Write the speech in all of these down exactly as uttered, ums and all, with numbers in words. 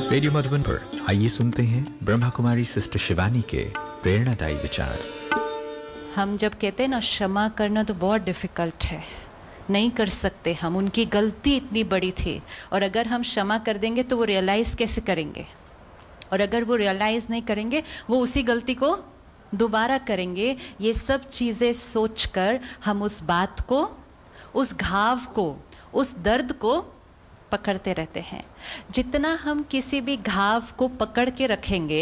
Radio Madhuban पर आइए सुनते हैं ब्रह्मा कुमारी सिस्टर शिवानी के प्रेरणादायी विचार। हम जब कहते हैं ना क्षमा करना तो बहुत डिफिकल्ट है, नहीं कर सकते हम, उनकी गलती इतनी बड़ी थी, और अगर हम क्षमा कर देंगे तो वो रियलाइज़ कैसे करेंगे, और अगर वो रियलाइज़ नहीं करेंगे वो उसी गलती को दोबारा करेंगे। ये सब चीज़ें सोचकर हम उस बात को, उस घाव को, उस दर्द को पकड़ते रहते हैं। जितना हम किसी भी घाव को पकड़ के रखेंगे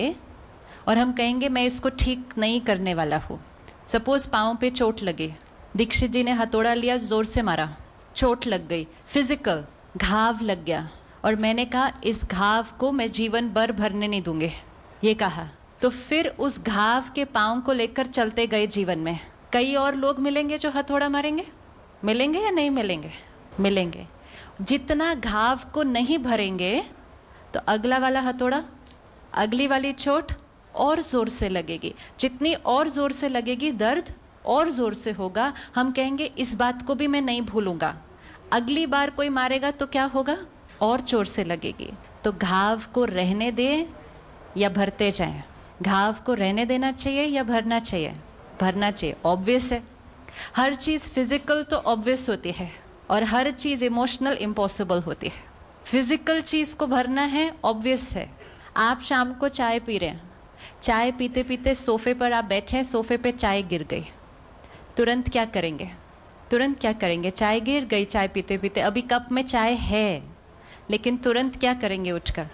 और हम कहेंगे मैं इसको ठीक नहीं करने वाला हूँ। सपोज पाँव पे चोट लगी, दीक्षित जी ने हथौड़ा लिया, ज़ोर से मारा, चोट लग गई, फिजिकल घाव लग गया, और मैंने कहा इस घाव को मैं जीवन भर भरने नहीं दूंगे, ये कहा। तो फिर उस घाव के पाँव को लेकर चलते गए जीवन में। कई और लोग मिलेंगे जो हथौड़ा मारेंगे, मिलेंगे या नहीं मिलेंगे? मिलेंगे। जितना घाव को नहीं भरेंगे तो अगला वाला हथौड़ा, अगली वाली चोट और ज़ोर से लगेगी। जितनी और ज़ोर से लगेगी दर्द और ज़ोर से होगा। हम कहेंगे इस बात को भी मैं नहीं भूलूंगा। अगली बार कोई मारेगा तो क्या होगा? और जोर से लगेगी। तो घाव को रहने दे या भरते जाएं? घाव को रहने देना चाहिए या भरना चाहिए? भरना चाहिए। ऑब्वियस है, हर चीज़ फिजिकल तो ऑब्वियस होती है और हर चीज़ इमोशनल इम्पॉसिबल होती है। फिजिकल चीज़ को भरना है, ऑब्वियस है। आप शाम को चाय पी रहे हैं, चाय पीते पीते सोफे पर आप बैठे हैं, सोफे पे चाय गिर गई, तुरंत क्या करेंगे? तुरंत क्या करेंगे? चाय गिर गई, चाय पीते पीते, अभी कप में चाय है, लेकिन तुरंत क्या करेंगे? उठकर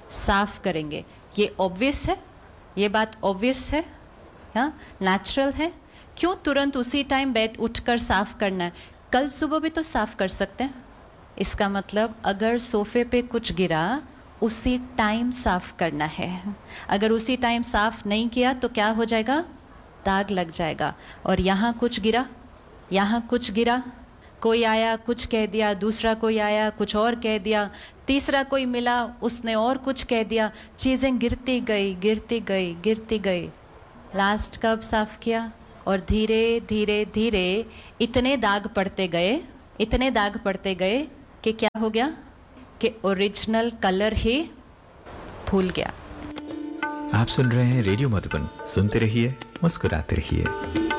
साफ करेंगे। ये ऑब्वियस है, ये बात ऑब्वियस है, हाँ, नेचुरल है। क्यों तुरंत उसी टाइम बैठ उठकर साफ करना है? कल सुबह भी तो साफ कर सकते हैं। इसका मतलब अगर सोफे पे कुछ गिरा, उसी टाइम साफ करना है। अगर उसी टाइम साफ नहीं किया तो क्या हो जाएगा? दाग लग जाएगा। और यहाँ कुछ गिरा, यहाँ कुछ गिरा, कोई आया कुछ कह दिया, दूसरा कोई आया कुछ और कह दिया, तीसरा कोई मिला उसने और कुछ कह दिया, चीज़ें गिरती गई गिरती गई गिरती गई। लास्ट कब साफ किया? और धीरे धीरे धीरे इतने दाग पड़ते गए, इतने दाग पड़ते गए कि क्या हो गया? कि ओरिजिनल कलर ही भूल गया। आप सुन रहे हैं रेडियो मधुबन, सुनते रहिए, मुस्कुराते रहिए।